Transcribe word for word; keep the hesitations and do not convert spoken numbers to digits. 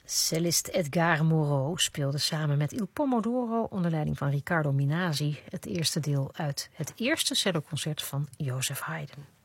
Cellist Edgar Moreau speelde samen met Il Pomodoro onder leiding van Riccardo Minasi het eerste deel uit het eerste celloconcert van Joseph Haydn.